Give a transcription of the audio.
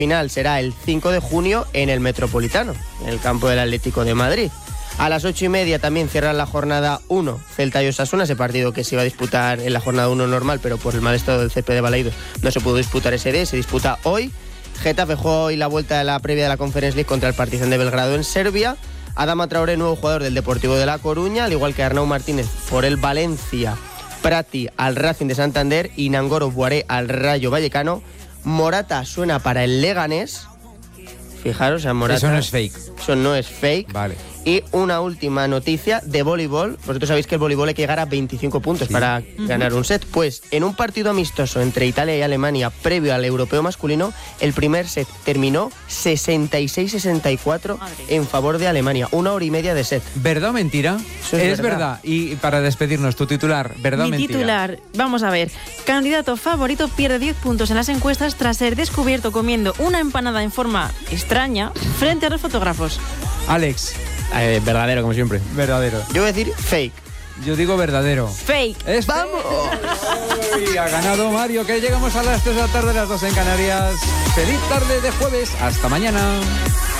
final será el 5 de junio en el Metropolitano, en el campo del Atlético de Madrid. A las 8:30 también cierran la jornada 1, Celta y Osasuna, ese partido que se iba a disputar en la jornada 1 normal, pero por el mal estado del césped de Balaidos no se pudo disputar ese día, se disputa hoy. Getafe juega hoy la vuelta de la previa de la Conference League contra el Partizan de Belgrado en Serbia. Adama Traoré, nuevo jugador del Deportivo de La Coruña, al igual que Arnau Martínez por el Valencia, Prati al Racing de Santander y Nangoro Buaré al Rayo Vallecano. Morata suena para el Leganés. Fijaros, o sea, Morata... Eso no es fake. Eso no es fake. Vale. Y una última noticia de voleibol. Vosotros sabéis que el voleibol hay que llegar a 25 puntos para ganar un set. Pues en un partido amistoso entre Italia y Alemania previo al europeo masculino, el primer set terminó 66-64 en favor de Alemania. 1 hora y media de set. ¿Verdad o mentira? Eso es verdad. Y para despedirnos, tu titular, ¿verdad o Mi mentira? titular, vamos a ver. Candidato favorito pierde 10 puntos en las encuestas tras ser descubierto comiendo una empanada en forma extraña frente a los fotógrafos. Alex. Verdadero, como siempre. Verdadero. Yo voy a decir fake. Yo digo verdadero. Fake. Es ¡Vamos! Y ha ganado Mario, que llegamos a las 3 de la tarde, las 2 en Canarias. Feliz tarde de jueves. Hasta mañana.